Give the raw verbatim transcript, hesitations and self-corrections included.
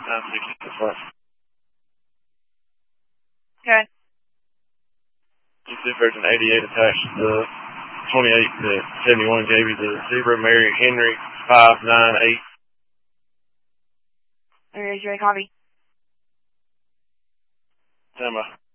nine sixty. That's right. Okay. G C version eighty-eight attached to the twenty-eight to seventy-one gave you the Zebra Mary Henry five nine eight. Alright, you ready, copy? Stand by.